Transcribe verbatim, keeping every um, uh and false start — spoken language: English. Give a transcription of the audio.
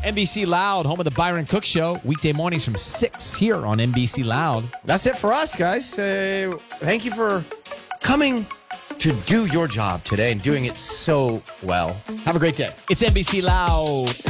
N B C Loud, home of the Byron Cook Show. Weekday mornings from six here on N B C Loud. That's it for us, guys. Uh, thank you for coming to do your job today and doing it so well. Have a great day. It's N B C Loud.